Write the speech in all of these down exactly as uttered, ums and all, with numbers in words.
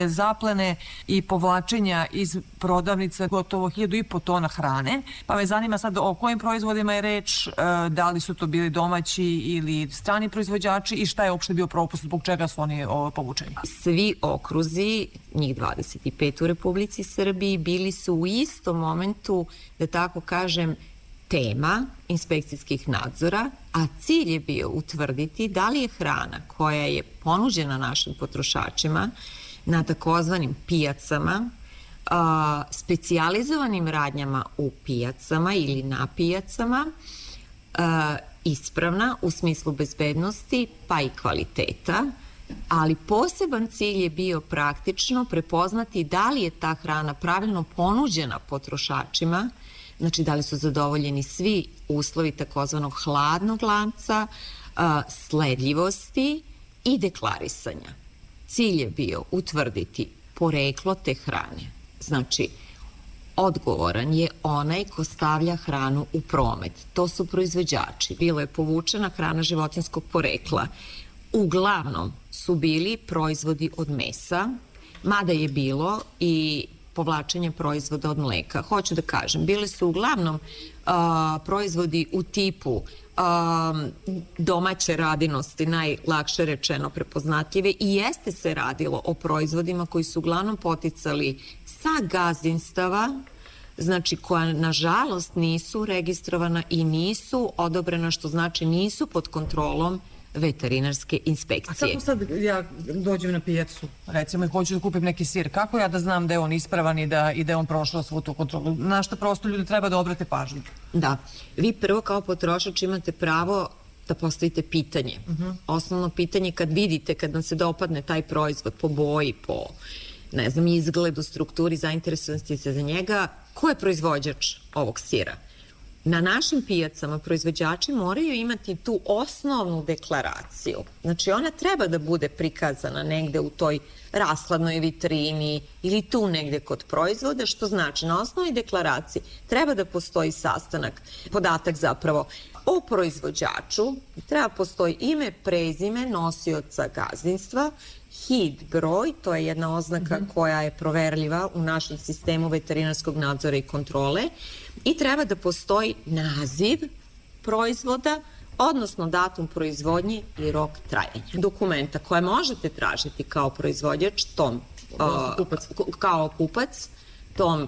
zaplene i povlačenja iz prodavnica gotovo hiljadu i po tona hrane. Pa me zanima sad o kojim proizvodima je reč, da li su to bili domaći ili strani proizvođači i šta je uopšte bio propust, zbog čega su oni povučeni? Svi okruzi, njih dvadeset pet u Republici Srbiji, bili su u istom momentu, da tako kažem, tema inspekcijskih nadzora, a cilj je bio utvrditi da li je hrana koja je ponuđena našim potrošačima na takozvanim pijacama, specijalizovanim radnjama u pijacama ili na pijacama, ispravna u smislu bezbednosti pa i kvaliteta, ali poseban cilj je bio praktično prepoznati da li je ta hrana pravilno ponuđena potrošačima, znači da li su zadovoljeni svi uslovi takozvanog hladnog lanca, sledljivosti i deklarisanja. Cilj je bio utvrditi poreklo te hrane. Znači, odgovoran je onaj ko stavlja hranu u promet. To su proizvođači. Bilo je povučena hrana životinjskog porekla. Uglavnom su bili proizvodi od mesa, mada je bilo i povlačenje proizvoda od mleka. Hoću da kažem, bile su uglavnom proizvodi u tipu domaće radinosti, najlakše rečeno prepoznatljive, i jeste se radilo o proizvodima koji su uglavnom poticali sa gazdinstava, znači koja nažalost nisu registrovana i nisu odobrena, što znači nisu pod kontrolom veterinarske inspekcije. A kako sad ja dođem na pijacu, recimo, i hoću da kupim neki sir, kako ja da znam da je on ispravan i da je on prošao svu tu kontrolu? Na što prosto ljudi treba da obrate pažnju? Da. Vi prvo kao potrošač imate pravo da postavite pitanje. Osnovno pitanje kad vidite, kad vam se dopadne taj proizvod po boji, po, ne znam, izgledu, strukturi, zainteresovanosti se za njega, ko je proizvođač ovog sira? Na našim pijacama proizvođači moraju imati tu osnovnu deklaraciju. Znači, ona treba da bude prikazana negde u toj rashladnoj vitrini ili tu negde kod proizvoda, što znači na osnovi deklaraciji treba da postoji sastanak, podatak zapravo o proizvođaču, treba postoji ime, prezime nosioca gazdinstva, H I D broj, to je jedna oznaka koja je proverljiva u našem sistemu veterinarskog nadzora i kontrole, i treba da postoji naziv proizvoda, odnosno datum proizvodnje i rok trajanja. Dokumenta koje možete tražiti kao proizvođač, tom, kao kupac, tom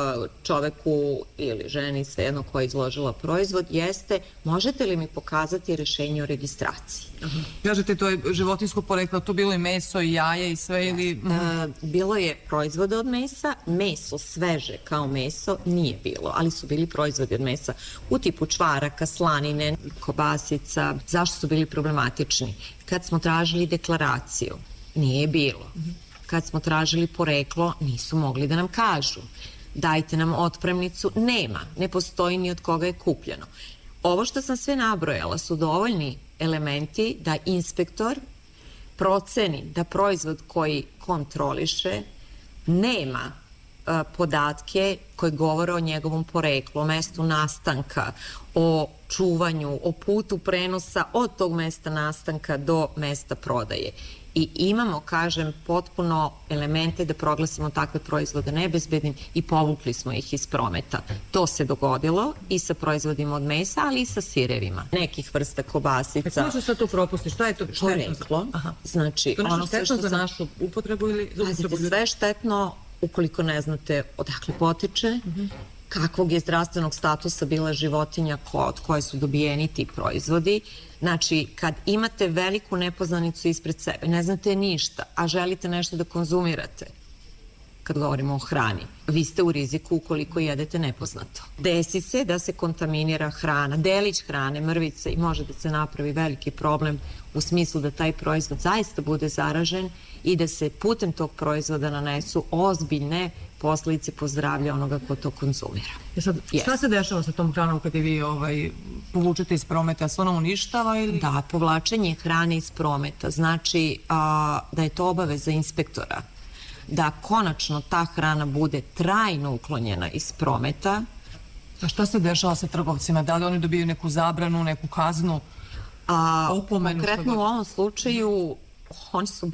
čoveku ili ženi, svejedno koja je izložila proizvod, jeste možete li mi pokazati rešenje o registraciji. Kažete, to je životinjsko poreklo, to bilo i meso i jaje i sve ili... Bilo je proizvoda od mesa, meso sveže kao meso nije bilo, ali su bili proizvodi od mesa u tipu čvaraka, slanine, kobasica. Zašto su bili problematični? Kad smo tražili deklaraciju, nije bilo. Kad smo tražili poreklo, nisu mogli da nam kažu. Dajte nam otpremnicu, nema, ne postoji ni od koga je kupljeno. Ovo što sam sve nabrojala su dovoljni elementi da inspektor proceni da proizvod koji kontroliše nema podatke koje govore o njegovom poreklu, o mestu nastanka, o čuvanju, o putu prenosa od tog mesta nastanka do mesta prodaje. I imamo, kažem, potpuno elemente da proglasimo takve proizvode nebezbednim i povukli smo ih iz prometa. To se dogodilo i sa proizvodima od mesa, ali i sa sirevima. Nekih vrsta kobasica. Kako će sad to propusti? Šta je to? Poreklo. Znači, to nešto štetno za našu upotrebu ili za upotrebu ljudi? Sve štetno ukoliko ne znate odakle potiče, kakvog je zdravstvenog statusa bila životinja od koje su dobijeni ti proizvodi. Znači, kad imate veliku nepoznanicu ispred sebe, ne znate ništa, a želite nešto da konzumirate, kad govorimo o hrani, vi ste u riziku ukoliko jedete nepoznato. Desi se da se kontaminira hrana, delić hrane, mrvice, i može da se napravi veliki problem u smislu da taj proizvod zaista bude zaražen i da se putem tog proizvoda nanesu ozbiljne posledice po zdravlje onoga ko to konzumira. Šta se dešava sa tom hranom kada vi povučete iz prometa? Se ona uništava ili? Da, povlačenje hrane iz prometa znači da je to obaveza inspektora, da konačno ta hrana bude trajno uklonjena iz prometa. A šta se dešava sa trgovcima? Da li oni dobiju neku zabranu, neku kaznu? Konkretno u ovom slučaju oni su bili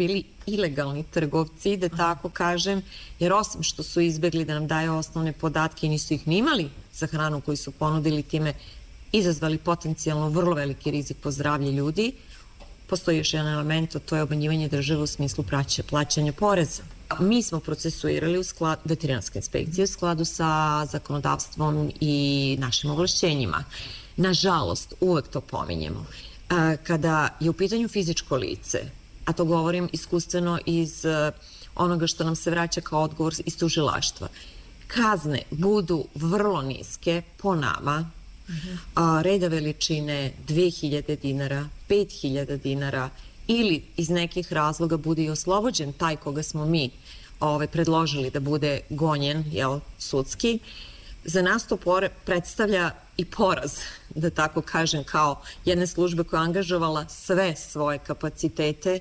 ilegalni trgovci, da tako kažem, jer osim što su izbegli da nam daju osnovne podatke i nisu ih ni imali za hranu koju su ponudili, time izazvali potencijalno vrlo veliki rizik po zdravlje ljudi, postoji još jedan element, to je obmanjivanje države u smislu plaćanja poreza. Mi smo procesuirali u skladu, veterinarska inspekcija u skladu sa zakonodavstvom i našim ovlašćenjima. Nažalost, uvek to pominjemo. Kada je u pitanju fizičko lice, a to govorim iskustveno iz onoga što nam se vraća kao odgovor iz tužilaštva, kazne budu vrlo niske po nama, reda veličine dve hiljade dinara, pet hiljada dinara, ili iz nekih razloga bude i oslobođen taj koga smo mi predložili da bude gonjen, jel, sudski, za nas to predstavlja i poraz, da tako kažem, kao jedne službe koja je angažovala sve svoje kapacitete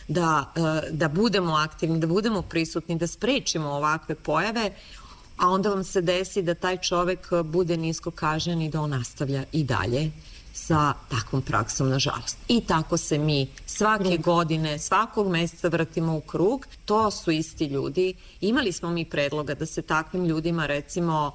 da budemo aktivni, da budemo prisutni, da sprečimo ovakve pojave, a onda vam se desi da taj čovek bude nisko kažnjen i da on nastavlja i dalje sa takvom praksom, nažalost. I tako se mi svake godine, svakog meseca vrtimo u krug. To su isti ljudi. Imali smo mi predloga da se takvim ljudima, recimo,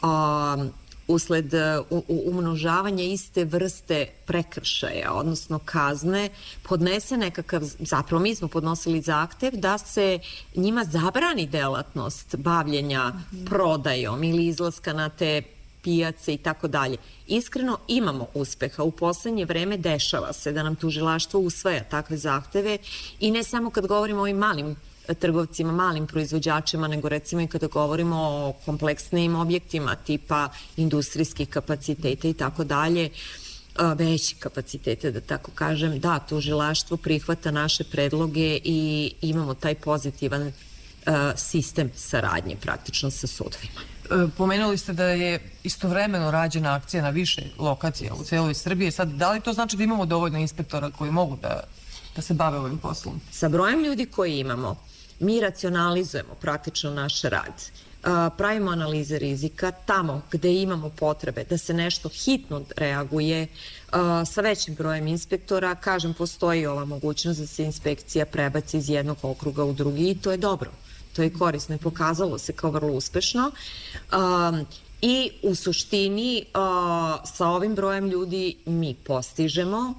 usled umnožavanja iste vrste prekršaja, odnosno kazne, podnese nekakav, zapravo mi smo podnosili zahtev da se njima zabrani delatnost bavljenja prodajom ili izlaska na te pijace i tako dalje. Iskreno imamo uspeha. U poslednje vreme dešava se da nam tužilaštvo usvaja takve zahteve i ne samo kad govorimo o ovim malim trgovcima, malim proizvođačima, nego recimo i kada govorimo o kompleksnim objektima tipa industrijskih kapaciteta i tako dalje, veći kapacitete, da tako kažem, da, tužilaštvo prihvata naše predloge i imamo taj pozitivan sistem saradnje praktično sa sudovima. Pomenuli ste da je istovremeno rađena akcija na više lokacija u celoj Srbiji. Sad, da li to znači da imamo dovoljno inspektora koji mogu da se bave ovim poslom? Sa brojem ljudi koji imamo, mi racionalizujemo praktično naš rad. Pravimo analize rizika tamo gde imamo potrebe da se nešto hitno reaguje sa većim brojem inspektora. Kažem, postoji ova mogućnost da se inspekcija prebaci iz jednog okruga u drugi i to je dobro. To je korisno i pokazalo se kao vrlo uspešno. I u suštini sa ovim brojem ljudi mi postižemo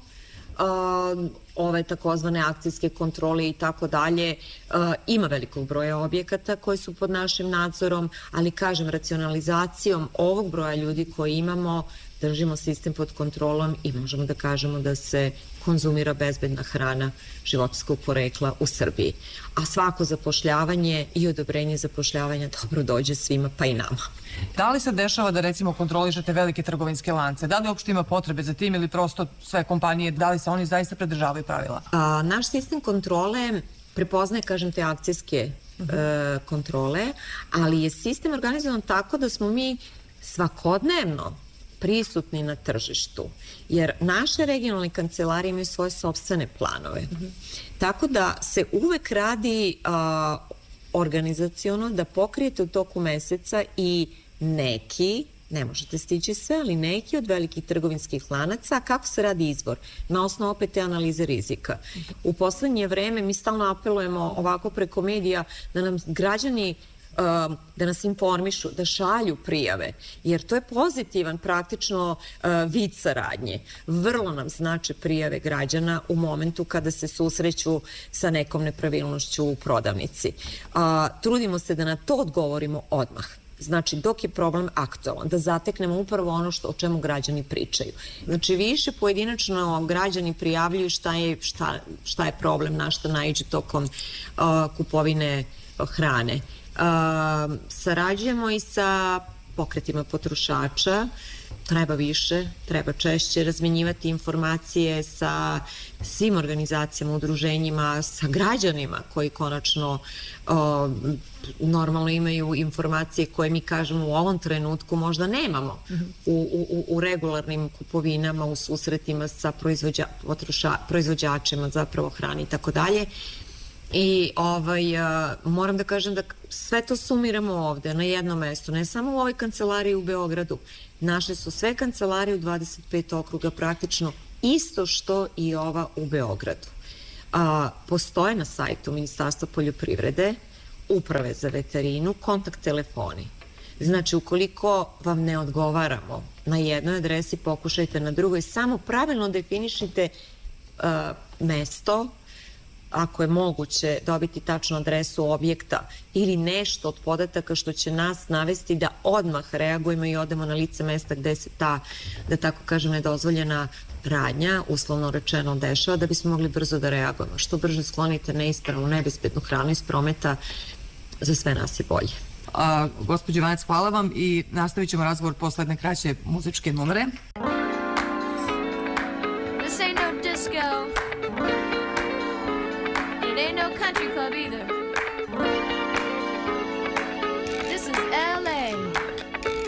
ove takozvane akcijske kontrole i tako dalje. Ima velikog broja objekata koji su pod našim nadzorom, ali kažem, racionalizacijom ovog broja ljudi koji imamo, držimo sistem pod kontrolom i možemo da kažemo da se konzumira bezbedna hrana životinjskog porekla u Srbiji. A svako zapošljavanje i odobrenje zapošljavanja dobro dođe svima, pa i nama. Da li se dešava da recimo kontrolišete velike trgovinske lance? Da li uopšte ima potrebe za tim ili prosto sve kompanije, da li se oni zaista pridržavaju pravila? Naš sistem kontrole prepoznaje, kažem, te akcijske kontrole, ali je sistem organizovan tako da smo mi svakodnevno prisutni na tržištu, jer naše regionalne kancelarije imaju svoje sopstvene planove. Tako da se uvek radi organizaciono da pokrijete u toku meseca i neki, ne možete stići sve, ali neki od velikih trgovinskih lanaca, kako se radi izbor? Na osnovu opet te analize rizika. U poslednje vreme mi stalno apelujemo ovako preko medija da nam građani da nas informišu, da šalju prijave, jer to je pozitivan praktično vid saradnje. Vrlo nam znače prijave građana u momentu kada se susreću sa nekom nepravilnošću u prodavnici. Trudimo se da na to odgovorimo odmah. Znači, dok je problem aktualan, da zateknemo upravo ono o čemu građani pričaju. Znači, više pojedinačno građani prijavljuju šta je problem, na šta naiđe tokom kupovine hrane. Sarađujemo i sa pokretima potrošača, treba više, treba češće razmenjivati informacije sa svim organizacijama, udruženjima, sa građanima koji konačno normalno imaju informacije koje mi kažemo u ovom trenutku možda nemamo u regularnim kupovinama, u susretima sa proizvođačima zapravo hrane i tako dalje. I moram da kažem da sve to sumiramo ovde na jednom mestu, ne samo u ovoj kancelariji u Beogradu. Naše su sve kancelarije u dvadeset pet okruga praktično isto što i ova u Beogradu. A, postoje na sajtu Ministarstva poljoprivrede, Uprave za veterinu, kontakt telefoni. Znači, ukoliko vam ne odgovaramo na jednoj adresi, pokušajte na drugoj, samo pravilno definišite uh, mesto, ako je moguće dobiti tačnu adresu objekta ili nešto od podataka što će nas navesti da odmah reagujemo i odemo na lice mesta gde se ta, da tako kažem, nedozvoljena radnja, uslovno rečeno, dešava, da bismo mogli brzo da reagujemo. Što brže sklonite neispravnu, nebezbednu hranu iz prometa, za sve nas je bolje. A, gospođo Vanec, hvala vam i nastavit ćemo razgovor posle jedne kraće muzičke numere. This ain't no disco. It ain't no country club either.